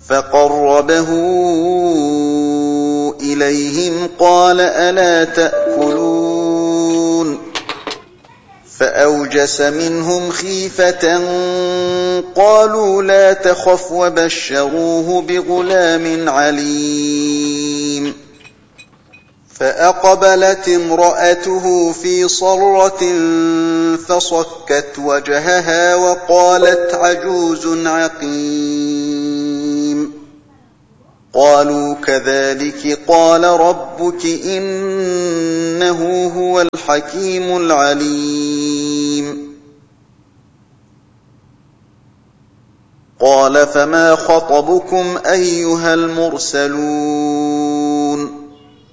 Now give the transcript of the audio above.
فقربه إليهم قال ألا تأكلون فأوجس منهم خيفة قالوا لا تخف وبشروه بغلام عليم فأقبلت امرأته في صرة فصكت وجهها وقالت عجوز عقيم قالوا كذلك قال ربك إنه هو الحكيم العليم قال فما خطبكم أيها المرسلون